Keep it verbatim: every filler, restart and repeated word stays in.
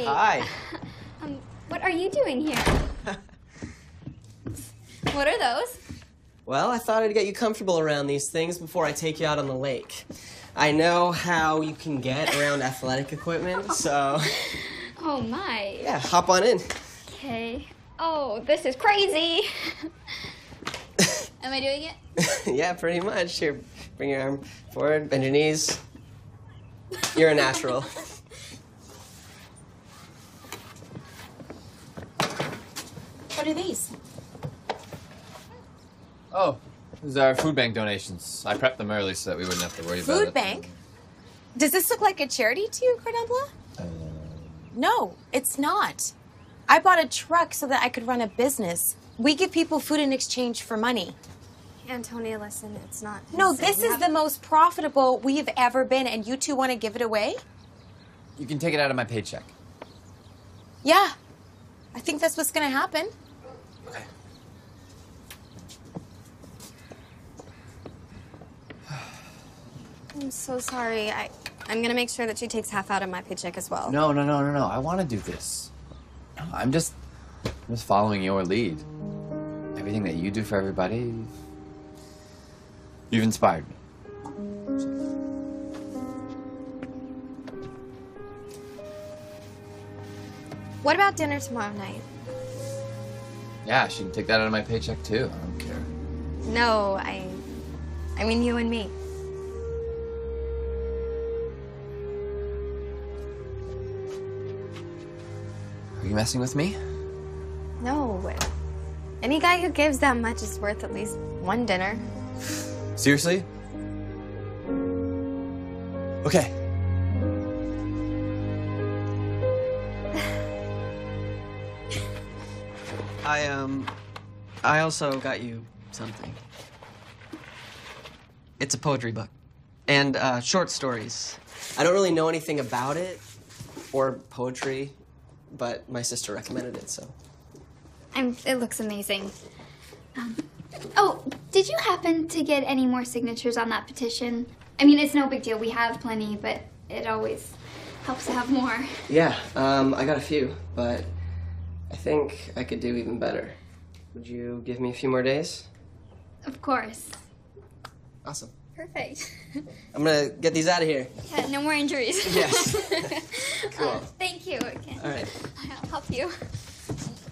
Hi. Hi. Um, what are you doing here? What are those? Well, I thought I'd get you comfortable around these things before I take you out on the lake. I know how you can get around athletic equipment, so... Oh, my. Yeah, hop on in. Okay. Oh, this is crazy. Am I doing it? Yeah, pretty much. Here, bring your arm forward, bend your knees. You're a natural. What are these? Oh, these are food bank donations. I prepped them early so that we wouldn't have to worry about it. Food bank? Does this look like a charity to you, Cordon Bleu? Uh, No, it's not. I bought a truck so that I could run a business. We give people food in exchange for money. Antonia, listen, it's not... No, this is the most profitable we've ever been, and you two want to give it away? you can take it out of my paycheck. Yeah. I think that's what's going to happen. Okay. I'm so sorry. I, I'm going to make sure that she takes half out of my paycheck as well. No, no, no, no, no. I want to do this. No, I'm just, I'm just following your lead. Everything that you do for everybody, you've inspired me. What about dinner tomorrow night? Yeah, she can take that out of my paycheck too. I don't care. No, I... I mean you and me. Are you messing with me? No. Any guy who gives that much is worth at least one dinner. Seriously? Okay. I, um... I also got you something. It's a poetry book. And, uh, short stories. I don't really know anything about it, or poetry, but my sister recommended it, so... I'm, it looks amazing. Um, oh, did you happen to get any more signatures on that petition? I mean, it's no big deal. We have plenty, but it always helps to have more. Yeah, um, I got a few, but I think I could do even better. Would you give me a few more days? Of course. Awesome. Perfect. I'm gonna get these out of here. Yeah, no more injuries. Yes. Cool. Uh, thank you again. All right. I'll help you.